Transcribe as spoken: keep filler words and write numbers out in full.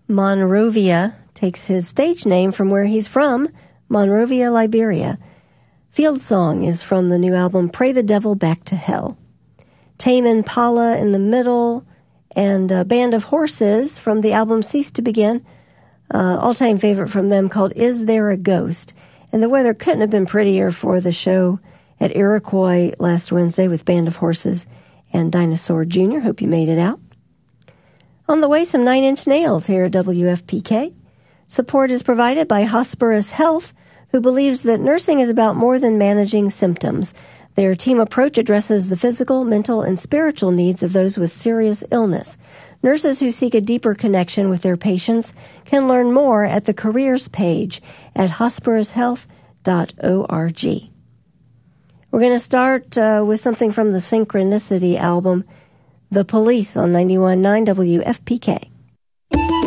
Monrovia takes his stage name from where he's from, Monrovia, Liberia. Field Song is from the new album Pray the Devil Back to Hell. Tame Impala in the middle, and a Band of Horses from the album Cease to Begin. Uh, all-time favorite from them called Is There a Ghost? And the weather couldn't have been prettier for the show at Iroquois last Wednesday with Band of Horses and Dinosaur Junior Hope you made it out. On the way, some Nine Inch Nails here at W F P K. Support is provided by Hosperus Health, who believes that nursing is about more than managing symptoms. Their team approach addresses the physical, mental, and spiritual needs of those with serious illness. Nurses who seek a deeper connection with their patients can learn more at the careers page at hosperus health dot org. We're going to start uh, with something from the Synchronicity album, The Police on ninety-one point nine W F P K.